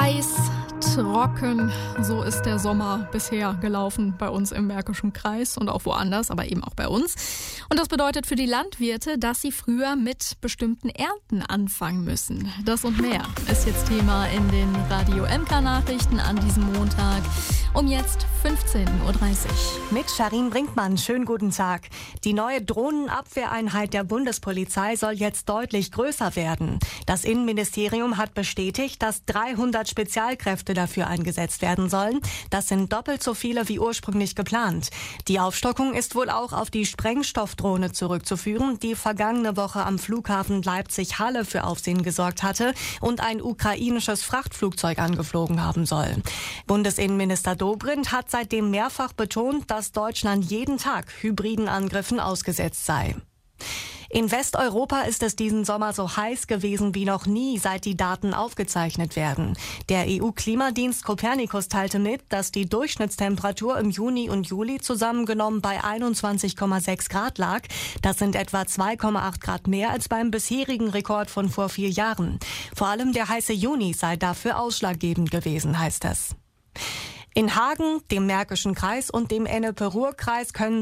Heiß, trocken, so ist der Sommer bisher gelaufen bei uns im Märkischen Kreis und auch woanders, aber eben auch bei uns. Und das bedeutet für die Landwirte, dass sie früher mit bestimmten Ernten anfangen müssen. Das und mehr ist jetzt Thema in den Radio MK-Nachrichten an diesem Montag um jetzt 15.30 Uhr. Mit Sharin Brinkmann, schönen guten Tag. Die neue Drohnenabwehreinheit der Bundespolizei soll jetzt deutlich größer werden. Das Innenministerium hat bestätigt, dass 300 Spezialkräfte dafür eingesetzt werden sollen. Das sind doppelt so viele wie ursprünglich geplant. Die Aufstockung ist wohl auch auf die Sprengstoffdrohne zurückzuführen, die vergangene Woche am Flughafen Leipzig-Halle für Aufsehen gesorgt hatte und ein ukrainisches Frachtflugzeug angeflogen haben soll. Bundesinnenminister Dobrindt hat seitdem mehrfach betont, dass Deutschland jeden Tag hybriden Angriffen ausgesetzt sei. In Westeuropa ist es diesen Sommer so heiß gewesen wie noch nie, seit die Daten aufgezeichnet werden. Der EU-Klimadienst Copernicus teilte mit, dass die Durchschnittstemperatur im Juni und Juli zusammengenommen bei 21,6 Grad lag. Das sind etwa 2,8 Grad mehr als beim bisherigen Rekord von vor 4 Jahren. Vor allem der heiße Juni sei dafür ausschlaggebend gewesen, heißt es. In Hagen, dem Märkischen Kreis und dem Ennepe-Ruhr-Kreis können